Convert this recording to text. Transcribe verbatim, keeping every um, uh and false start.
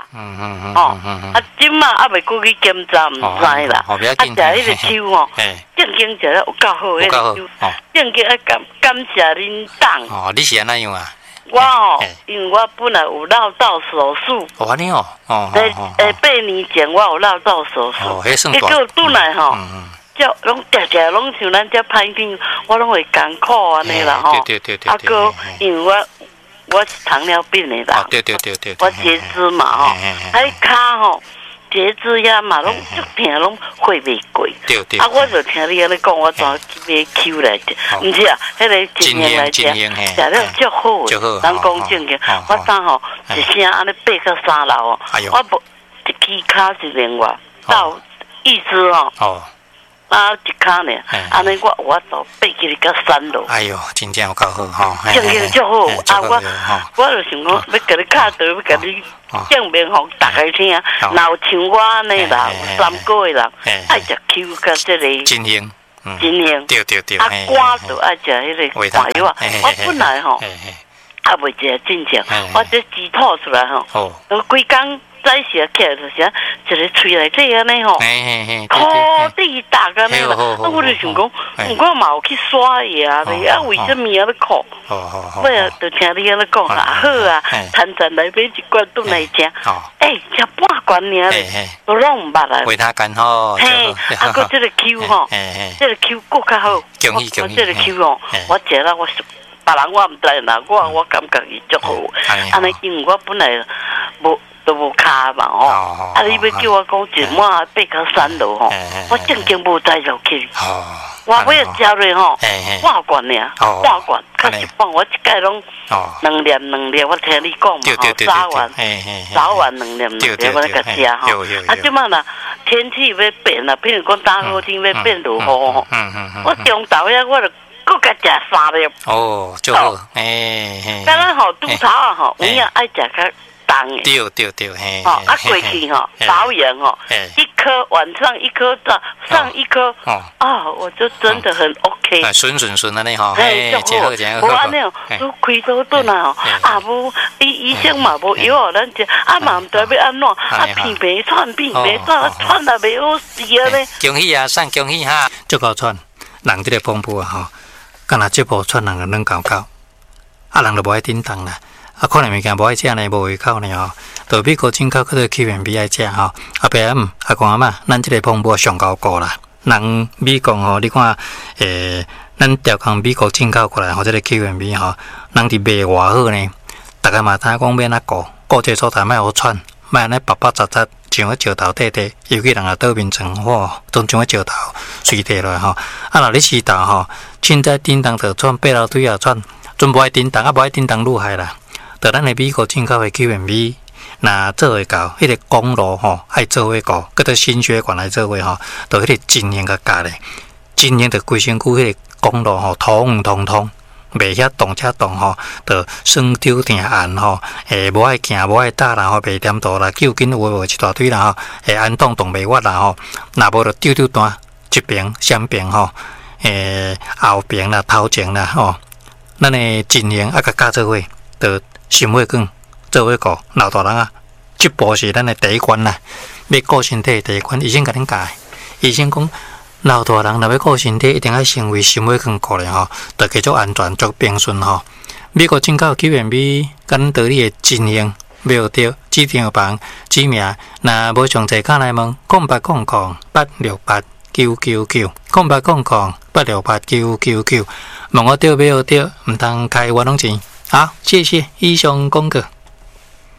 嗯嗯嗯哦， 嗯嗯， 啊，今嘛还未过去检查，唔知啦。 哦，不要啊， 紧。 食迄个手哦， 嘿， 正经食了有够好， 有够好迄个手， 哦。 正经啊感感谢恁党。 哦，你是安怎样啊？ 我哦嘿， 因为我本来有绕道手术， 哦，安尼哦，哦诶哦诶，八年前我有绕道手术， 哦，迄算大。 结果转来吼， 嗯嗯。 叫拢常常拢像咱遮歹病，我拢会艰苦安尼啦吼。 对对对对。 啊哥，因为我我是糖尿病的啦。 哦，对对对对。 我截肢嘛吼，迄骹吼截肢呀嘛，拢足疼，拢血袂过。 对对。 啊，我就听你安尼讲，我怎买 Q 来着？毋是啊，迄个真英来食，食了足好诶。咱讲正经，我昨吼一声安尼爬到三楼哦，我无一支骹是另外到意思哦。哦。啊，一骹呢，安尼我我就爬起到三楼。 哎呦，真正有够好吼！ 正经足好啊！我我就想讲，要甲你敲倒，要甲你证明互大家听。若有像我安尼啦，有三个的人爱食 Q 甲即个真香， 真香。 对对对。 啊，肝就爱食迄个肝药啊。我本来吼，也袂食真正，我这鸡吐出来吼，规工。早时起来就是啊，一个喙内底安尼吼，苦地大安尼啦。啊，我就想讲，我嘛有去刷牙咧，啊，为什么啊咧苦？尾啊，就听你安尼讲啦，好啊，摊站来买一罐顿来食，诶，食半罐尔咧，都拢毋捌啦。 为他干吼， 嘿，啊，个这个 Q 吼，这个 Q 更较好。 恭喜恭喜！ 这个 Q 哦，我食了我。别人我毋知啦，我我感觉伊足好，安尼因为我本来无。都无卡嘛吼，啊！你要叫我讲一晚爬到三楼吼，我正经无再入去。我尾食落吼，半罐尔，半罐，较一半我一盖拢两粒两粒，我听你讲嘛吼，早晚早晚两粒两粒我甲食吼。啊，即摆啦，天气要变啦，譬如讲大好天要变落雨吼，我中昼遐我就搁甲食三粒。哦， 就好，诶。 敢若吼，拄头啊吼，有影爱食较。 对对对，嘿。 哦，啊，过去吼，保养吼，一颗晚上一颗上上一颗，哦，啊，我就真的很 OK。 顺顺顺安尼吼， 嘿，真好真好。无安尼哦，都开刀顿啊吼，啊无医医生嘛无药哦，咱食啊嘛毋知要安怎，啊片皮串片皮串串啊袂好死啊咧。 恭喜啊，送恭喜哈！足够串，人这个丰富啊吼，敢若这部串人个软厚厚，啊人就无爱叮当啦。啊，可能物件无爱食呢，无胃口呢吼。到美国进口去到去面比爱食吼。阿爸阿姆阿公阿嬷，咱这个澎湖上高过啦。人美国吼，你看，诶，咱调讲美国进口过来吼，这个去面比吼，人伫卖偌好呢。大家嘛知讲免哪顾，顾这所在莫好喘，莫安尼白白杂杂，像个石头块块，尤其人啊倒面层火，总像个石头碎地落吼。啊，若你洗头吼，凊彩叮当就喘，爬楼梯也喘，准无爱叮当，啊无爱叮当愈害啦。在咱的美国进口的 Q M B， 那做会到，迄个公路吼爱做伙过，搁到心血管来做伙吼，就迄个真严个加咧，真严着规身躯迄个公路吼通通通，袂遐动车动吼，着酸丢定按吼，诶无爱行无爱打啦吼，袂点倒啦，究竟有无一大堆啦吼，诶按动动袂屈啦吼，若无着丢丢单，一边双边吼，诶后边啦头前啦吼，咱的真严啊甲加做伙，着。心血管做伙顾老大人啊，这步是咱的第一关啦。要顾身体第一关，医生甲恁教的。医生讲，老大人若要顾身体，一定要先为心血管顾咧吼，得继续安全、足平顺吼。美国进口 Q M B， 甲恁道理的真用，没着指定房指名，若无详细，卡来问，空八空空八六八九九九，空八空空八六八九九九，问我对没有对，唔通开我拢钱。好，谢谢医生公哥。